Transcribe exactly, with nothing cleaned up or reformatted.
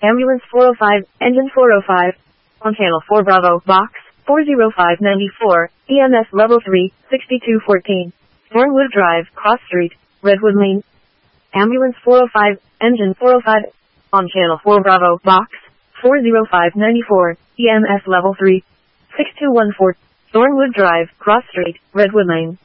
Ambulance four oh five, engine four oh five. On channel four Bravo, box four oh five ninety-four, E M S level three, sixty-two fourteen. Thornwood Drive, Cross Street, Redwood Lane. Ambulance four oh five, engine four oh five. On channel four Bravo, box four oh five ninety-four, E M S level three, six two one four. Thornwood Drive, Cross Street, Redwood Lane.